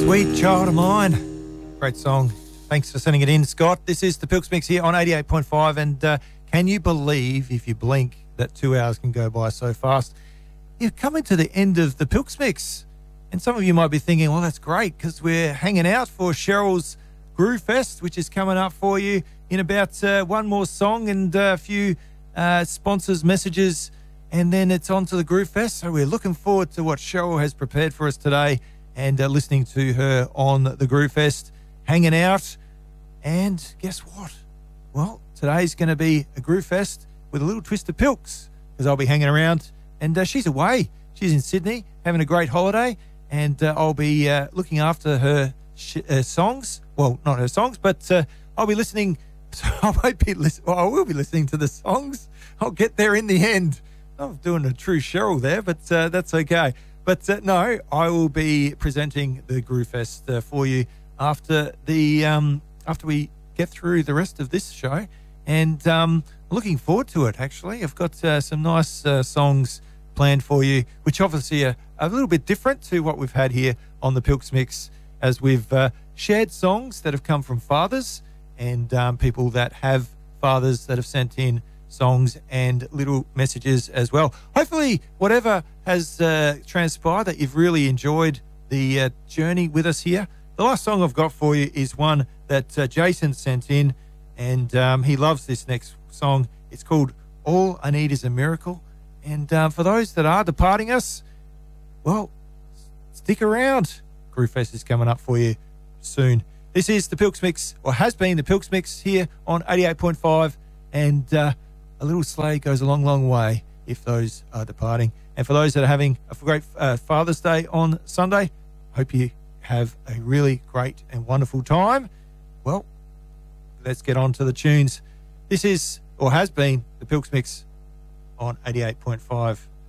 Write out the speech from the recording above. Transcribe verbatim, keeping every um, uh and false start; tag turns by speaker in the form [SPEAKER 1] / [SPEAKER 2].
[SPEAKER 1] Sweet Child of Mine. Great song. Thanks for sending it in, Scott. This is the Pilks Mix here on eighty-eight point five, and uh, can you believe, if you blink, that two hours can go by so fast? You're coming to the end of the Pilks Mix, and some of you might be thinking, well, that's great, because we're hanging out for Cheryl's Groove Fest, which is coming up for you in about uh, one more song and uh, a few uh, sponsors' messages, and then it's on to the Groove Fest. So we're looking forward to what Cheryl has prepared for us today, and uh, listening to her on the Groove Fest, hanging out. And guess what? Well, today's going to be a Groove Fest with a little twist of Pilks, because I'll be hanging around, and uh, she's away. She's in Sydney having a great holiday, and uh, I'll be uh, looking after her sh- uh, songs. Well, not her songs, but uh, I'll be listening. So I won't be listening. Well, I will be listening to the songs. I'll get there in the end. I'm doing a true Cheryl there, but uh, that's okay. But uh, no, I will be presenting the Groove Fest uh, for you after the um, after we get through the rest of this show, and um, looking forward to it. Actually, I've got uh, some nice uh, songs planned for you, which obviously are a little bit different to what we've had here on the Pilks Mix, as we've uh, shared songs that have come from fathers and um, people that have fathers that have sent in songs and little messages as well. Hopefully, whatever has uh, transpired, that you've really enjoyed the uh, journey with us here. The last song I've got for you is one that uh, Jason sent in, and um, he loves this next song. It's called All I Need Is a Miracle. And um, for those that are departing us, well, stick around. Groove Fest is coming up for you soon. This is the Pilks Mix, or has been the Pilks Mix here on eighty-eight point five, and uh, a little sleigh goes a long, long way if those are departing. And for those that are having a great uh, Father's Day on Sunday, hope you have a really great and wonderful time. Well, let's get on to the tunes. This is, or has been, the Pilks Mix on eighty-eight point five.